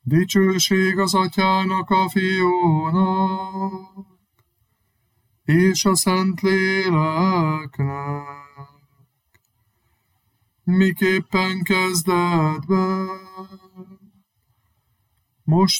Dicsőség az Atyának, a Fiúnak, és a Szentléleknek, miképpen kezdetben, most